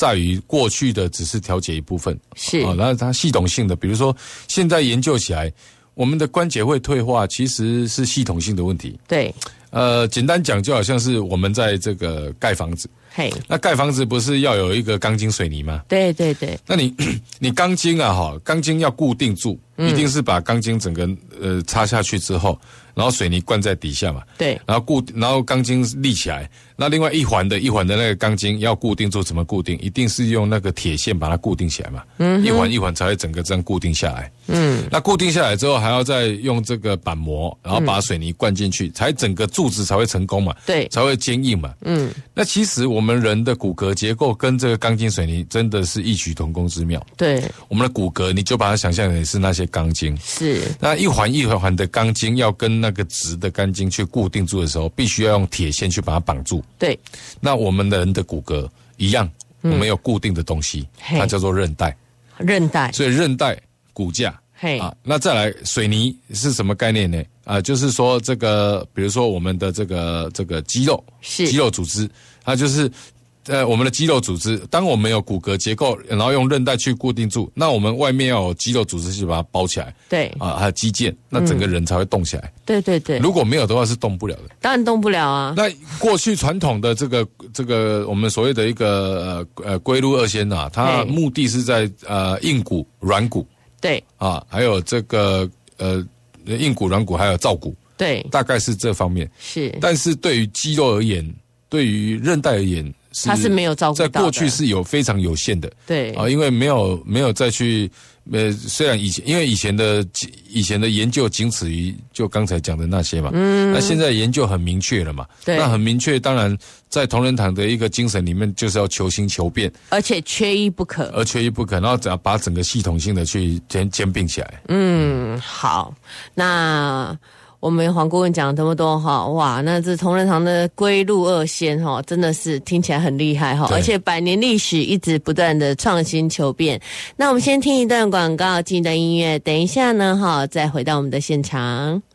在于过去的只是调节一部分， 是然后它系统性的，比如说现在研究起来，我们的关节会退化其实是系统性的问题。 对， 简单讲就好像是我们在这个盖房子， 嘿， 那盖房子不是要有一个钢筋水泥吗？ 对对对， 那你钢筋啊钢筋要固定住，一定是把钢筋整个插下去之后，然后水泥灌在底下嘛， 对， 然后钢筋立起来，那另外一环的那个钢筋要固定住，怎么固定？一定是用那个铁线把它固定起来嘛，一环一环才会整个这样固定下来。那固定下来之后，还要再用这个板模，然后把水泥灌进去，才整个柱子才会成功嘛， 对， 才会坚硬嘛。那其实我们人的骨骼结构跟这个钢筋水泥真的是异曲同工之妙。 对， 我们的骨骼你就把它想象成是那些钢筋， 是那一环一环的钢筋要跟那个直的钢筋去固定住的时候，必须要用铁线去把它绑住。 对， 那我们的人的骨骼一样，我们有固定的东西，它叫做韧带。 韧带， 所以韧带、骨架。那再来水泥是什么概念呢？就是说这个，比如说我们的这个肌肉，肌肉组织，它就是我们的肌肉组织。当我们有骨骼结构，然后用韧带去固定住，那我们外面要有肌肉组织去把它包起来。 对， 还有肌腱，那整个人才会动起来。 对对对， 如果没有的话是动不了的。 当然动不了啊。 那过去传统的这个我们所谓的一个龟鹿二仙啊，它目的是在硬骨、软骨。对还有这个硬骨、软骨，还有造骨，对，大概是这方面。是，但是对于肌肉而言，对于韧带而言，它是没有照顾到的，在过去是非常有限的。对因为没有再去虽然因为以前的研究仅止于就刚才讲的那些嘛，那现在研究很明确了嘛，对，那很明确，当然在同仁堂的一个精神里面，就是要求新求变，而且缺一不可，然后只要把整个系统性的去兼并起来。好，那我们黄顾问讲了这么多哇，那这同仁堂的龟鹿二仙真的是听起来很厉害而且100年历史一直不断的创新求变。那我们先听一段广告，进一段音乐，等一下呢再回到我们的现场。